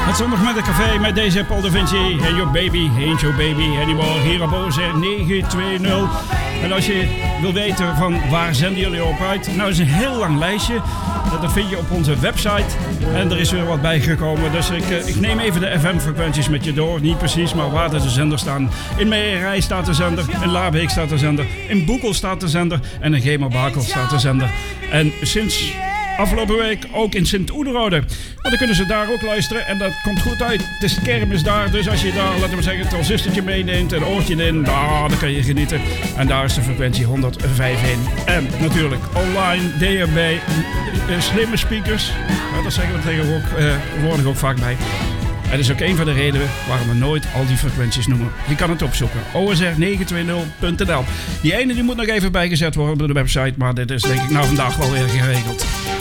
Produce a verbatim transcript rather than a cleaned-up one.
Het zondagmiddagcafé met deze Paul Da Vinci en Your Baby, Ain't Your Baby Anymore, hier op O S R negen twee nul. En als je wil weten van waar zenden jullie op uit, nou is een heel lang lijstje. Dat vind je op onze website en er is weer wat bijgekomen. Dus ik, ik neem even de F M-frequenties met je door, niet precies, maar waar de zenders staan. In Meijerij staat de zender, in Laarbeek staat de zender, in Boekel staat de zender en in Gemer-Bakel staat de zender. En sinds afgelopen week ook in Sint-Oederode. Want dan kunnen ze daar ook luisteren en dat komt goed uit. Het is kermis daar, dus als je daar, laten we zeggen, het transistortje meeneemt, een oortje in, nou, dan kan je genieten. En daar is de frequentie honderdvijf in. En natuurlijk online, D H B, uh, slimme speakers. Nou, dat zeggen we tegenwoordig uh, ook vaak bij. En dat is ook een van de redenen waarom we nooit al die frequenties noemen. Je kan het opzoeken. O S R negen twee nul punt n l. Die ene die moet nog even bijgezet worden op de website, maar dit is denk ik nou vandaag wel weer geregeld.